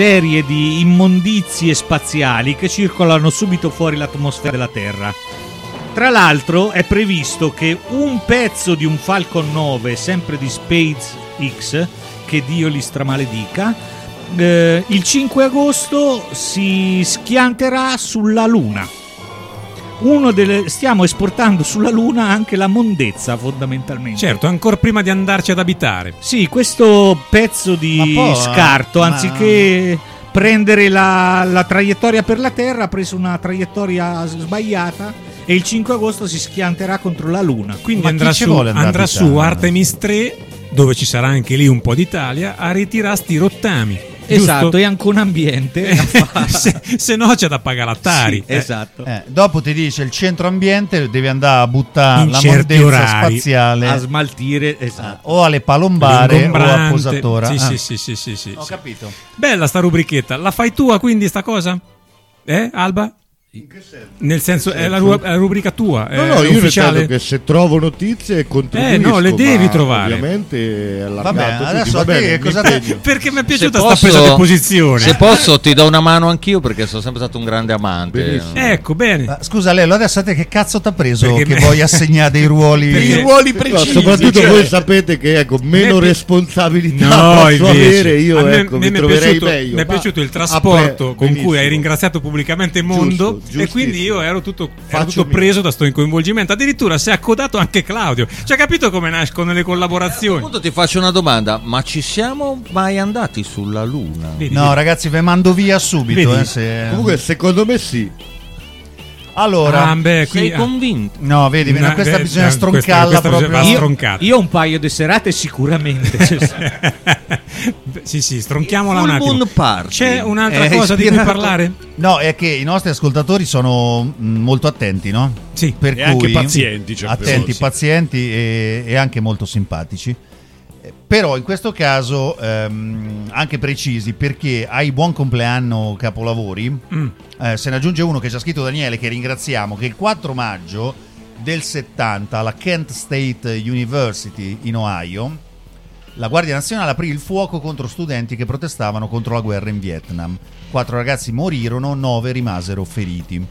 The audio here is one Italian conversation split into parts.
serie di immondizie spaziali che circolano subito fuori l'atmosfera della Terra. Tra l'altro è previsto che un pezzo di un Falcon 9, sempre di SpaceX, che Dio li stramaledica, il 5 agosto si schianterà sulla Luna. Stiamo esportando sulla Luna anche la mondezza, fondamentalmente. Certo, ancora prima di andarci ad abitare. Sì, questo pezzo di scarto, anziché prendere la traiettoria per la Terra, ha preso una traiettoria sbagliata e il 5 agosto si schianterà contro la Luna. Quindi andrà su Artemis 3, dove ci sarà anche lì un po' d'Italia, a ritirare sti rottami. Esatto, giusto? E anche un ambiente. se no c'è da pagare l'Atari. Sì, esatto. Dopo ti dice il centro ambiente, devi andare a buttare in la certi mondezza orari spaziale a smaltire, esatto. O alle palombare o a posatora. Sì. Ho capito. Bella sta rubrichetta. La fai tua quindi sta cosa? Alba? In che senso? Nel senso è la rubrica tua, no, io ufficiale. ritengo che se trovo notizie contribuisco, no, le devi trovare. Ovviamente è allargato. Vabbè, adesso perché mi è piaciuta sta presa di posizione. Se posso ti do una mano anch'io, perché sono sempre stato un grande amante. Benissimo. Ecco, bene. Scusa Lello, adesso a te che cazzo t'ha preso che vuoi assegnare dei ruoli? I ruoli precisi. Soprattutto voi sapete che meno responsabilità posso avere, io mi troverei meglio. Mi è piaciuto il trasporto con cui hai ringraziato pubblicamente il mondo. E quindi io ero tutto preso da sto coinvolgimento. Addirittura si è accodato anche Claudio. Cioè, capito come nascono le collaborazioni? A questo punto ti faccio una domanda: ma ci siamo mai andati sulla Luna? Vedi. Ragazzi, ve mando via subito. Comunque, secondo me sì. Allora, sei convinto? No, vedi, questa bisogna stroncarla proprio. Io un paio di serate sicuramente. Sì, stronchiamola un attimo. C'è un'altra cosa di cui parlare? No, è che i nostri ascoltatori sono molto attenti, no? Sì. Per cui anche pazienti, pazienti e anche molto simpatici. Però in questo caso anche precisi, perché ai buon compleanno capolavori se ne aggiunge uno che ci ha scritto Daniele, che ringraziamo, che il 4 maggio del 70 alla Kent State University in Ohio la Guardia Nazionale aprì il fuoco contro studenti che protestavano contro la guerra in Vietnam. 4 ragazzi morirono, 9 rimasero feriti.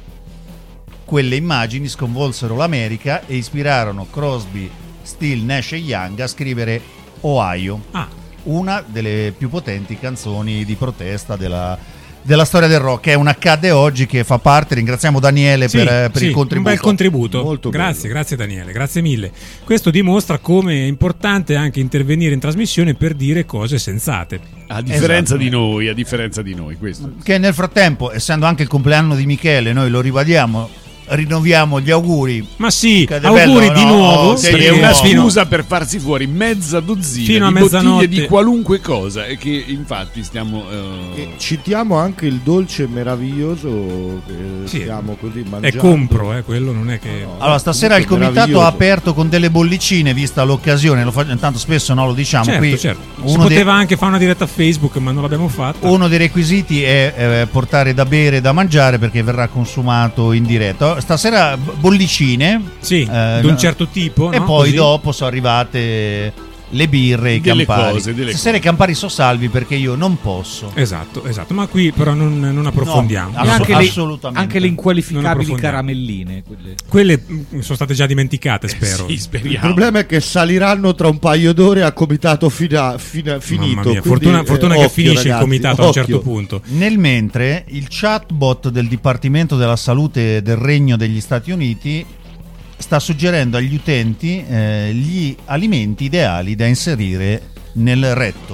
Quelle immagini sconvolsero l'America e ispirarono Crosby, Still, Nash e Young a scrivere Ohio, una delle più potenti canzoni di protesta della storia del rock. È un accade oggi che fa parte. Ringraziamo Daniele per il contributo. Un bel contributo. Molto grazie Daniele, grazie mille. Questo dimostra come è importante anche intervenire in trasmissione per dire cose sensate. A differenza di noi, questo. Che nel frattempo, essendo anche il compleanno di Michele, noi lo ribadiamo, rinnoviamo gli auguri. Ma sì, auguri bello, di nuovo. È una scusa per farsi fuori mezza dozzina fino a di mezzanotte bottiglie di qualunque cosa, e che infatti stiamo citiamo anche il dolce meraviglioso che stiamo così mangiando. È compro, quello non è che... Allora, stasera il comitato ha aperto con delle bollicine, vista l'occasione, tanto spesso lo diciamo. Certo, qui certo. Si poteva anche fare una diretta a Facebook, ma non l'abbiamo fatta. Uno dei requisiti è portare da bere e da mangiare, perché verrà consumato in diretta. Stasera bollicine, di un certo tipo, e no? poi Così. Dopo sono arrivate le birre e i delle campari. Stasera i campari sono salvi perché io non posso. Esatto, ma qui però non approfondiamo. No, assolutamente. Anche le inqualificabili caramelline. Quelle sono state già dimenticate, spero. Sì, speriamo. Il problema è che saliranno tra un paio d'ore a comitato finito. Mia, fortuna che finisce, ragazzi, il comitato a un certo punto. Nel mentre il chatbot del Dipartimento della Salute del Regno degli Stati Uniti sta suggerendo agli utenti gli alimenti ideali da inserire nel retto.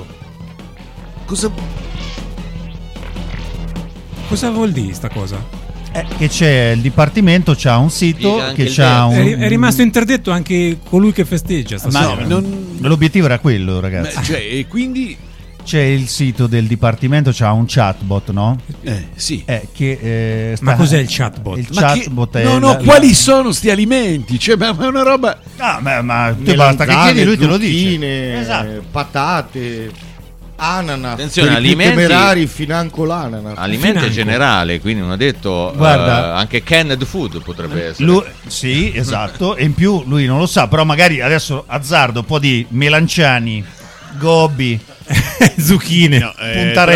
Cosa vuol dire sta cosa? Che c'è il Dipartimento, c'ha un sito che c'ha è rimasto interdetto anche colui che festeggia stasera. L'obiettivo era quello, ragazzi. E quindi c'è il sito del Dipartimento, c'ha un chatbot, no? Sì. Ma cos'è il chatbot? Il chatbot è quali sono sti alimenti? Cioè, ma è una roba. Ma te basta che chiedi, lui te lo dice. Esatto. Patate, ananas. Attenzione, per alimenti temerari, financo l'ananas. Alimento è generale, quindi non ha detto. Guarda, anche canned food potrebbe essere. Sì, esatto. E in più lui non lo sa, però magari adesso azzardo un po' di melanciani, gobbi, zucchine, puntarelle.